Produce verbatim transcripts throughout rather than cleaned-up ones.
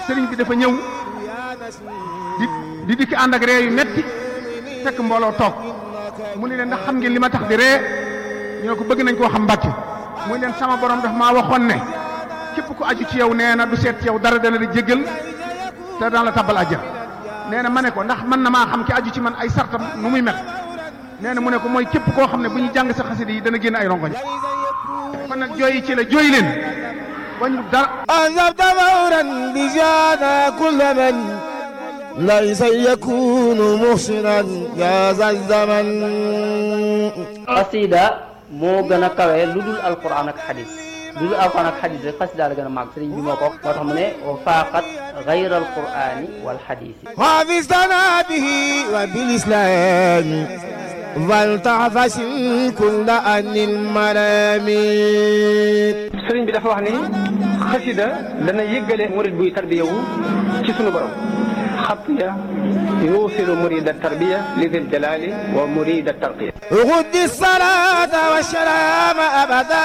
sëriñ bi dafa ñëw di di dikki ànd ak ree yu metti fekk mbooloo toog mu ne leen ndax xam ngeen li ma tax di ree ñu ne ko bëgg nañ koo xam Mbàkke muy leen sama borom daf maa waxoon ne képp ku aju ci yow nee na du seet ci yow dara dana di jéggal te daan la tabbal àjjana nee na ma ne ko ndax mën na maa xam ki aju ci man ay sartam nu muy mel nee na mu ne ko mooy képp koo xam ne bu ñu jàng sa xasida yi dana génn ay rongoñ kon nag jooyi ci la jooy leen wañu dara أنذبت فورا بجانا كل من ليس يكون محسنا يا ذا الزمن. xasida moo gën a kawe lu dul alquran ak xadis lu dul alquran ak xadis rek xasida la gën a màgg sëriñ bi moo ko moo tax mu ne wa faaqat gayra alqurani wal xadisi. حافظتنا به وبالإسلام فلتعفس كل أن الملامين. sëriñ bi dafa wax ni xasida dana yëggale murid buy tarbiyawu ci sunu borom. xatiya yuusilu murida tarbiya lidil jalali wa murida tarqiya. غد الصلاة والسلام أبدا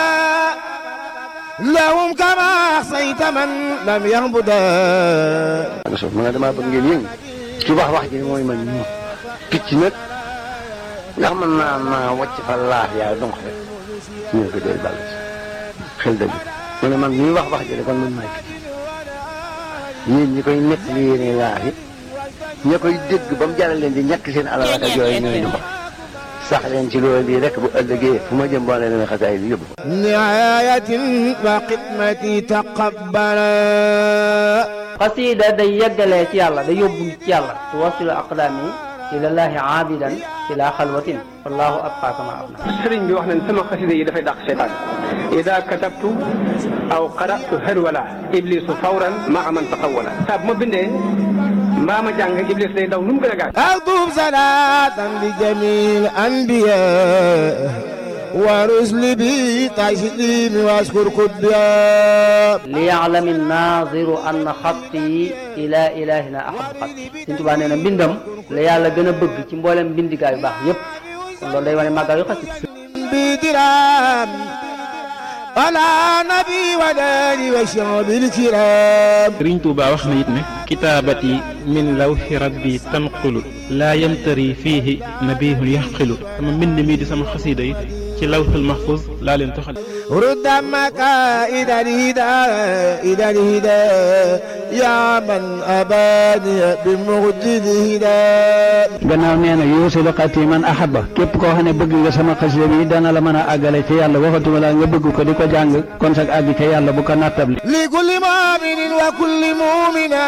لهم كما أحصيت من لم يهبدا. ma ne damaa bëgg ngeen yëngu ci wax wax ji mooy man ñu picc nag ndax mën naa naa wàcc fa laaf yaa donc rek ñu ko doy ball xel dëgg mu ne man ñuy wax wax ji kon man maay picc yéen ñi koy nekk li yéene laaf yi ña koy dégg ba mu jaral leen di ñàkk seen alal ak yooyu ñooy ñu ko sax leen ci loolu bii rek bu ëllëgee fu ma jëm boole leen xasaay bi yóbbu. نهاية وخدمتي تقبلا. xasida day yeggalee ci yàlla day yóbbu ci yàlla tuwasilu aqdaami ilallaahi aabidan ila xalwatin wallahu abqa kama abna. sëriñ bi wax nañ sama xasida yi dafay dàq seytaan. ida katabtu aw qara'tu harwala iblisu fawran maa man taxawala. saa bu ma bindee mbaa ma jàng iblis day daw nu mu gën a gaaw. أكتب صلاة لجميع الأنبياء ورسل بي تسليم واشكر كبيا. liya'lami naaziru anna xatti ila ilahina ahabu xatti. Sëriñ Tuubaa nee na mbindam la yàlla gën a bëgg ci mboolem mbindigaa yu baax yépp kon loolu day wane màggal yu xasida. بدرام على نبي وداني وشعب الكرام. Sëriñ Tuubaa wax na it ne kitaabati min lawhi rabbi tanqulu laa yamtari fiihi nabihun yaxqilu sama mbind mi di sama xasida yi ci lawhul mahfuz laa leen toxal. رد مكائد الهدى إلى الهدى يا من أباني بمجد الهدى. gannaaw nee na yuusilu xati man ahaba képp koo xam ne bëgg nga sama xasida bi dana la mën a àggale ci yàlla waxatuma la nga bëgg ko di ko jàng kon sax àgg ci yàlla bu ko nattable. لكل مؤمن وكل مؤمنة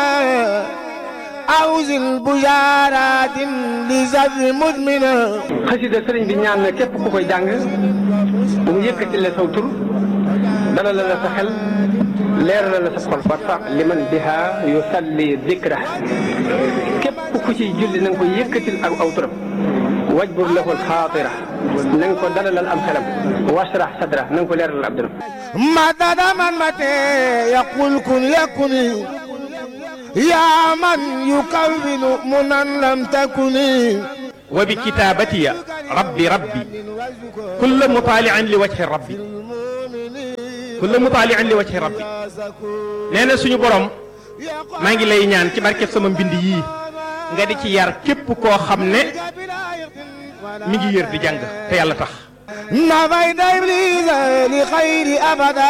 أوزن بجارات لزر مدمنة. xasida sëriñ bi ñaan na képp ku koy jàng bu mu yëkkati la saw tur dala la la sa xel leer la la sa xol warfa liman biha yusalli dikra képp ku ciy julli na nga ko yëkkatil ak aw turam wajbur lahu alxaatira na nga ko dalalal am xelam washrah sadra na nga ko leeralal ab dëram. مدد من متى يقول كن يكن يا من يكون منن لم تكن. وبكتابتي ربي ربي كل مطالع لوجه ربي كل مطالع لوجه ربي nee na suñu borom maa ngi lay ñaan ci barke sama mbind yii nga di ci yar képp koo xam ne mi ngi yër di jàng te yàlla tax. نفيت إبليس لخير أبدا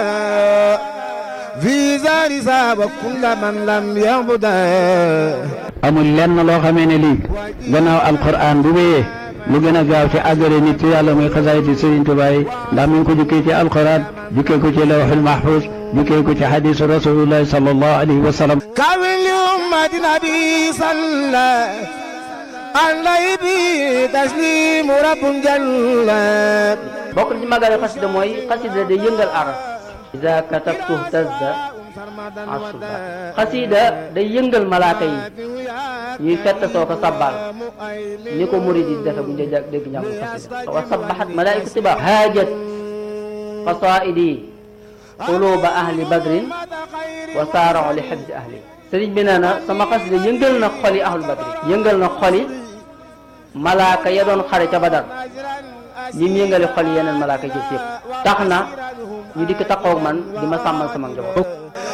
في زار ساب كل من لم يعبده. amul lenn loo xamee ne lii gannaaw alquran bu wéyee lu gën a gaaw ci àggale nit ci yàlla muy xasaayiti Sëriñ Tuubaa yi ndax mi ngi ko jukkee ci alquran jukkee ko ci lawhul mahfuz jukkee ko ci hadisu rasulillahi sallallahu alayhi wa sallam. كامل لأمة نبي صلى عليه به تسليم رب جل. bokk ci màggal xasida mooy xasida day yëngal aras. iza katabtu tazza asuba. xasida day yëngal malaaka yi ñuy fett soo ko sabbal ni ko murid yi defe bu ñu dégg njàng xasida. wa sabbahat malaa'ikatu tiba haajat qasaa'idi quluba ahli badrin wa saara'u li hibzi ahli. sëriñ bi nee na sama xasida yëngal na xoli ahlu badri yëngal na xoli malaaka ya doon xare ca Badar ñi mu yëngale xol yeneen malaaka yi ci yëpp tax na ñu dikk taxaw man di ma sàmmal sama njaboot.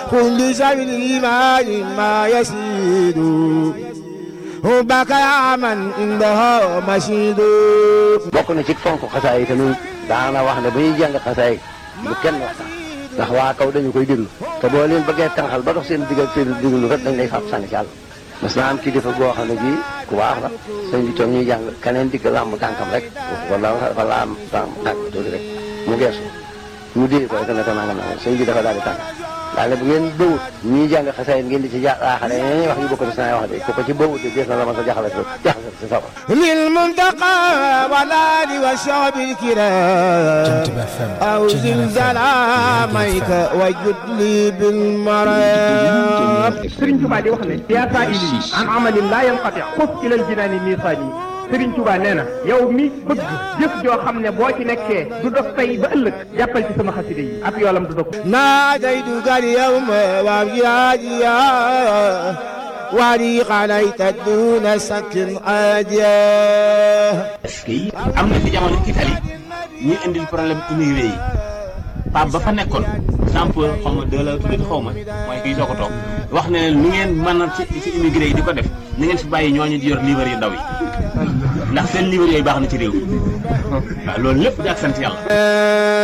كل سبيل الإيمان ما يسيد حبك يا من عندها مشيد bokk na ci fonk xasaay yi tamit daana wax ne ba ñuy jàng xasaay bu kenn waxtaan ndax waa kaw dañu koy déglu te boo leen bëggee tànqal ba dox seen diggal seen déglu rek dañ lay fab sànni ci àll mas naa am kilifa goo xam ne bii ku baax la sëñ bi toog ñuy jàng keneen digg làmb tànkam rek wala wala am tànk tuuti rek mu geesu mu dee ko rek ne ko nangam nangam sëñ bi dafa daal di tànk daal ne bu ngeen bëwut ñuy jàng xasaay ngeen di ci jaaxale ñeneen wax yu bokk ci saa wax de ku ko ci bëwut de dees na la ma sa jaxale jaxale si sawar للمنتقى والآل والشعب الكرام أو زلزلاميك وجد لي بالمرام Sëriñ Tuubaa di wax ne yaa saa'ili an amalin laa yanqati xus ilal jinaani miisaani Sëriñ Tuubaa nee na yow mi bëgg jëf joo xam ne boo ci nekkee du dog tey ba ëllëg jàppal ci sama xasida yi ak yoolam du dog ناديتك اليوم وابجاديا ولي عليك دون سك عاديا est-ce que am na fi jamono Italie ñuy indil problème immigré yi Pape ba fa nekkoon exemple xaw ma deux la tuddati xaw ma mooy kii soo ko toog wax ne nu ngeen mën a ci ci immigré yi di ko def ni ngeen fi bàyyi ñooñu di yor livre yu ndaw yi ndax seen livre yooyu baax na ci réew mi waaw loolu lépp di ak sant yàlla